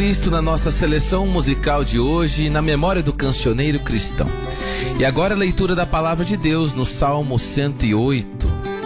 Cristo na nossa seleção musical de hoje, na memória do cancioneiro cristão. E agora a leitura da palavra de Deus no Salmo 108.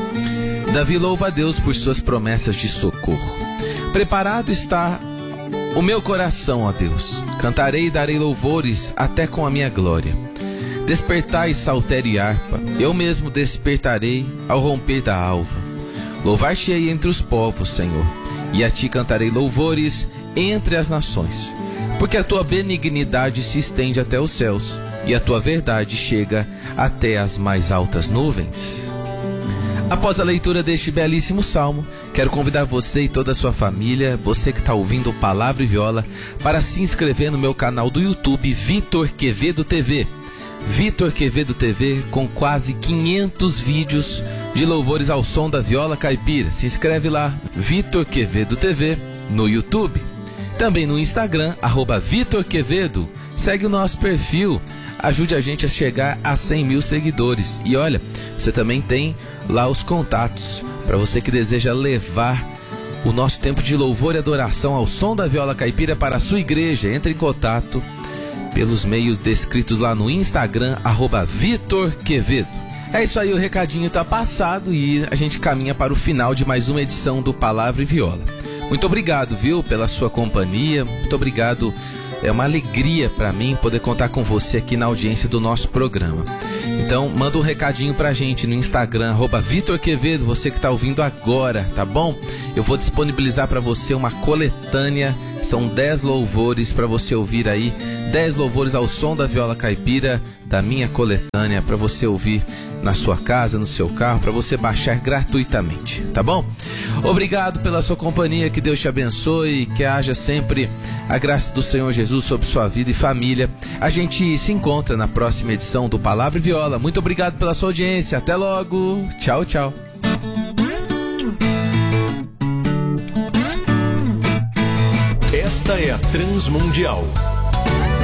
Davi louva a Deus por suas promessas de socorro. Preparado está o meu coração, ó Deus. Cantarei e darei louvores até com a minha glória. Despertai saltério e harpa, eu mesmo despertarei ao romper da alva. Louvar-te-ei entre os povos, Senhor, e a ti cantarei louvores entre as nações. Porque a tua benignidade se estende até os céus, e a tua verdade chega até as mais altas nuvens. Após a leitura deste belíssimo salmo, quero convidar você e toda a sua família, você que está ouvindo Palavra e Viola, para se inscrever no meu canal do YouTube, Vitor Quevedo TV. Vitor Quevedo TV, com quase 500 vídeos de louvores ao som da viola caipira. Se inscreve lá, Vitor Quevedo TV, no YouTube. Também no Instagram, @Vitor Quevedo. Segue o nosso perfil, ajude a gente a chegar a 100 mil seguidores. E olha, você também tem lá os contatos, para você que deseja levar o nosso tempo de louvor e adoração ao som da viola caipira para a sua igreja. Entre em contato pelos meios descritos lá no Instagram, @Vitor Quevedo. É isso aí, o recadinho tá passado e a gente caminha para o final de mais uma edição do Palavra e Viola. Muito obrigado, viu, pela sua companhia, muito obrigado. É uma alegria para mim poder contar com você aqui na audiência do nosso programa. Então, manda um recadinho pra gente no Instagram, @Vitor Quevedo, você que tá ouvindo agora, tá bom? Eu vou disponibilizar para você uma coletânea, são 10 louvores para você ouvir aí, 10 louvores ao som da viola caipira, da minha coletânea, para você ouvir na sua casa, no seu carro, para você baixar gratuitamente, tá bom? Obrigado pela sua companhia, que Deus te abençoe, que haja sempre a graça do Senhor Jesus sobre sua vida e família. A gente se encontra na próxima edição do Palavra e Viola. Muito obrigado pela sua audiência, até logo, tchau, tchau. Esta é a Transmundial